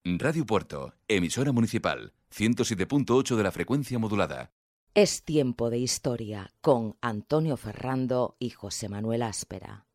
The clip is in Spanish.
Radio Puerto, emisora municipal, 107.8 de la frecuencia modulada. Es tiempo de historia con Antonio Ferrando y José Manuel Áspera.